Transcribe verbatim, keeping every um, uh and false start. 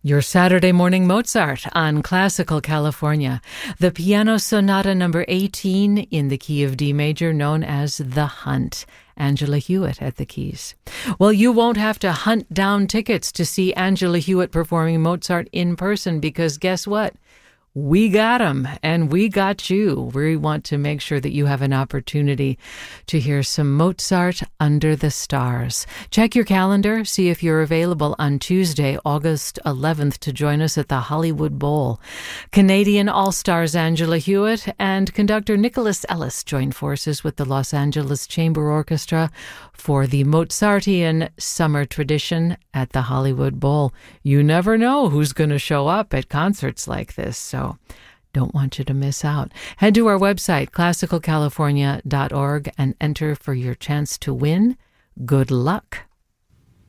Your Saturday morning Mozart on Classical California. The Piano Sonata number eighteen in the key of D major, known as The Hunt. Angela Hewitt at the keys. Well, you won't have to hunt down tickets to see Angela Hewitt performing Mozart in person, because guess what? We got them, and we got you. We want to make sure that you have an opportunity to hear some Mozart under the stars. Check your calendar, see if you're available on Tuesday, August eleventh, to join us at the Hollywood Bowl. Canadian All-Stars Angela Hewitt and conductor Nicholas Ellis join forces with the Los Angeles Chamber Orchestra for the Mozartian Summer Tradition at the Hollywood Bowl. You never know who's going to show up at concerts like this, so don't want you to miss out. Head to our website, classical california dot org, and enter for your chance to win. Good luck.